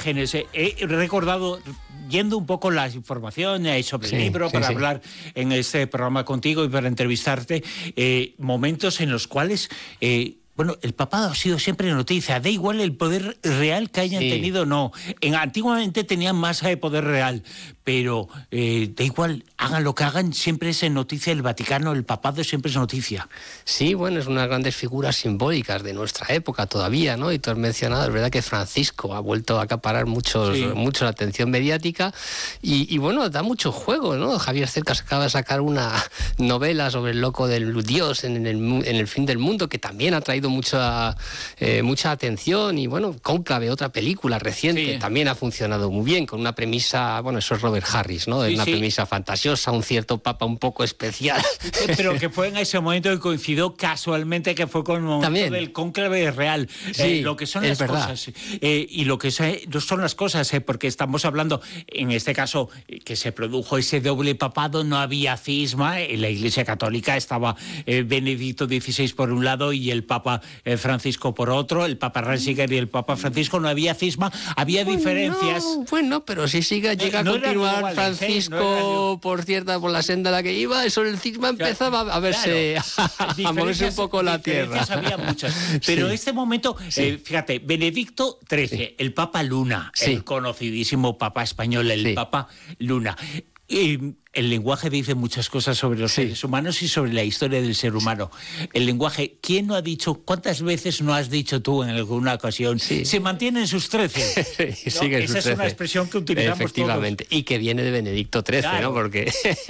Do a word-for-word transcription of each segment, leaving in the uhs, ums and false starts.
imágenes. Eh, he recordado, yendo un poco la información eh, sobre sí, el libro, sí, para sí. hablar en este programa contigo y para entrevistarte, eh, momentos en los cuales... Eh, Bueno, el papado ha sido siempre noticia, da igual el poder real que hayan sí. tenido o no. En, antiguamente tenían más de poder real, pero eh, da igual, hagan lo que hagan, siempre es noticia el Vaticano, el papado siempre es noticia. Sí, bueno, es unas grandes figuras simbólicas de nuestra época todavía, ¿no? Y tú has mencionado, es verdad que Francisco ha vuelto a acaparar muchos, sí. mucho la atención mediática y, y bueno, da mucho juego, ¿no? Javier Cercas acaba de sacar una novela sobre el loco del Dios en el, en el fin del mundo, que también ha traído mucha eh, mucha atención, y bueno, Cónclave, otra película reciente, sí. también ha funcionado muy bien, con una premisa, bueno, eso es Robert Harris, ¿no? Sí, una sí. premisa fantasiosa, un cierto papa un poco especial. Pero que fue en ese momento que coincidió casualmente que fue con el momento también. del Cónclave real. Sí, eh, lo que son las verdad. cosas. Eh, y lo que no son las cosas, eh, porque estamos hablando, en este caso, que se produjo ese doble papado, no había cisma, en la Iglesia Católica estaba eh, Benedicto dieciséis por un lado y el Papa eh, Francisco por otro, el Papa Ratzinger y el Papa Francisco, no había cisma, había bueno, diferencias. Bueno, pero si siga, llega no, no a continuar iguales, Francisco ¿eh? no por cierta, por la senda a la que iba, eso el cisma empezaba a verse, claro, a, a moverse un poco la tierra. Había muchas, pero sí. este momento, sí. eh, fíjate, Benedicto trece, sí. el Papa Luna, sí. el conocidísimo Papa español, el sí. Papa Luna. Eh, el lenguaje dice muchas cosas sobre los sí. seres humanos y sobre la historia del ser humano. El lenguaje, ¿quién no ha dicho, cuántas veces no has dicho tú en alguna ocasión? Sí. Se mantiene en sus trece. Sí, ¿no? Sigue en Esa sus es trece. Una expresión que utilizamos efectivamente, todos. Y que viene de Benedicto trece, claro. ¿no? Porque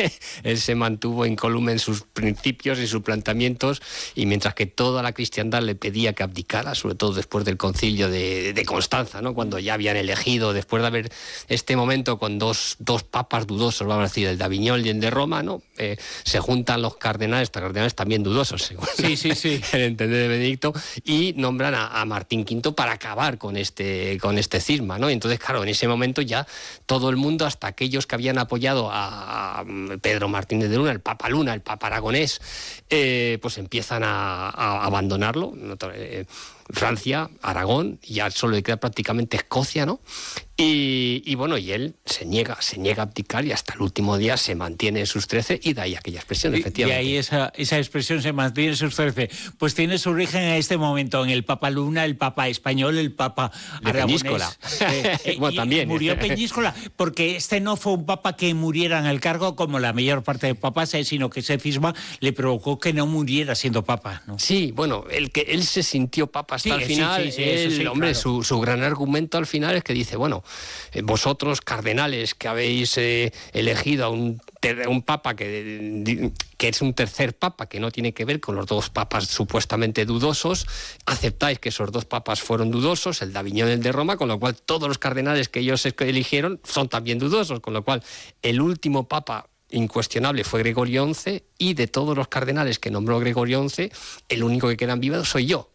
él se mantuvo incólume en sus principios y sus planteamientos, y mientras que toda la cristiandad le pedía que abdicara, sobre todo después del concilio de, de Constanza, ¿no? Cuando ya habían elegido, después de haber este momento con dos, dos papas dudosos, vamos a decir, el de Aviñón y el de Roma, ¿no? Eh, se juntan los cardenales, estos cardenales también dudosos, según sí, sí, sí. el entender de Benedicto, y nombran a, a Martín quinto para acabar con este, con este cisma, ¿no? Y entonces, claro, en ese momento ya todo el mundo, hasta aquellos que habían apoyado a, a Pedro Martínez de Luna, el Papa Luna, el Papa Aragonés, eh, pues empiezan a, a abandonarlo. Eh, Francia, Aragón, y ya solo le queda prácticamente Escocia, ¿no? Y, y bueno, y él se niega, se niega a abdicar y hasta el último día se mantiene en sus trece, y de ahí aquella expresión, y, efectivamente. Y ahí esa, esa expresión se mantiene en sus trece. Pues tiene su origen en este momento, en el Papa Luna, el Papa español, el Papa de aragonés. Peñíscola. Eh, eh, bueno, también. Murió Peñíscola, porque este no fue un papa que muriera en el cargo como la mayor parte de papas, eh, sino que ese cisma le provocó que no muriera siendo papa, ¿no? Sí, bueno, el que él se sintió papa hasta sí, el final, sí, sí, sí, él, sí, hombre, claro. su, su gran argumento al final es que dice, bueno, eh, vosotros cardenales que habéis eh, elegido a un, un papa que, que es un tercer papa, que no tiene que ver con los dos papas supuestamente dudosos, aceptáis que esos dos papas fueron dudosos, el de Aviñón y el de Roma, con lo cual todos los cardenales que ellos eligieron son también dudosos, con lo cual el último papa incuestionable fue Gregorio once, y de todos los cardenales que nombró Gregorio once, el único que quedan vivos soy yo.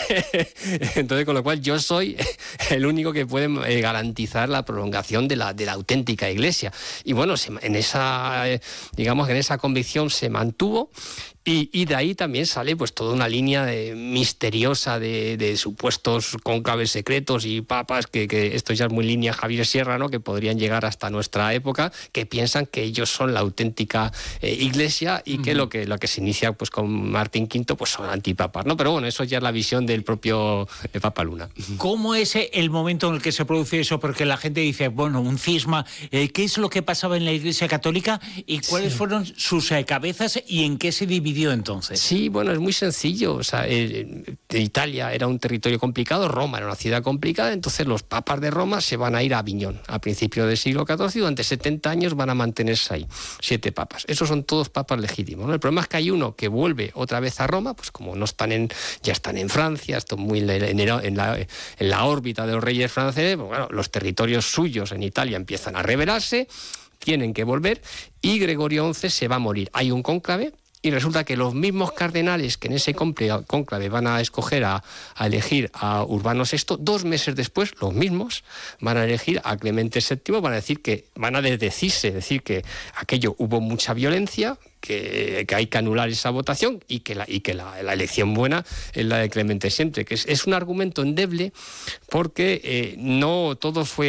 Entonces, con lo cual yo soy el único que puede eh, garantizar la prolongación de la, de la auténtica Iglesia. Y bueno, se, en esa, eh, digamos que en esa convicción se mantuvo. Y, y de ahí también sale pues toda una línea de, misteriosa de, de supuestos cónclaves secretos y papas, que, que esto ya es muy línea Javier Sierra, ¿no? Que podrían llegar hasta nuestra época, que piensan que ellos son la auténtica eh, Iglesia, y uh-huh. que lo que lo que se inicia pues con Martín quinto pues son antipapas, ¿no? Pero bueno, eso ya es la visión del propio eh, Papa Luna. ¿Cómo es el momento en el que se produce eso? Porque la gente dice, bueno, un cisma, eh, ¿qué es lo que pasaba en la Iglesia Católica y cuáles sí. fueron sus eh, cabezas y en qué se dividió entonces? Sí, bueno, es muy sencillo. O sea, eh, Italia era un territorio complicado, Roma era una ciudad complicada, entonces los papas de Roma se van a ir a Aviñón a principios del siglo catorce, y durante setenta años van a mantenerse ahí, siete papas. Esos son todos papas legítimos, ¿no? El problema es que hay uno que vuelve otra vez a Roma, pues como no están en, ya están en Francia, están muy en la, en la, en la órbita de los reyes franceses, pues bueno, los territorios suyos en Italia empiezan a rebelarse, tienen que volver, y Gregorio once se va a morir. Hay un cónclave, y resulta que los mismos cardenales que en ese cónclave van a escoger a, a elegir a Urbano sexto, dos meses después, los mismos van a elegir a Clemente séptimo, van a decir que, van a desdecirse, decir que aquello hubo mucha violencia, que, que hay que anular esa votación, y que la, y que la, la elección buena es la de Clemente séptimo, que es, es un argumento endeble, porque eh, no todo fue